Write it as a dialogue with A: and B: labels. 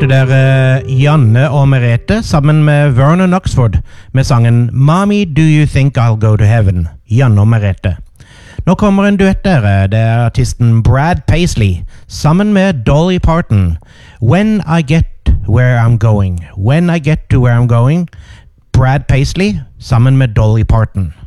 A: hørte dere Janne og Merete sammen med Vernon Oxford med sangen Mommy, Do You Think I'll Go to Heaven? Janne og Merete. Nå kommer en duett dere, det er artisten Brad Paisley sammen med Dolly Parton. When I Get Where I'm Going. When I Get to Where I'm Going. Brad Paisley sammen med Dolly Parton.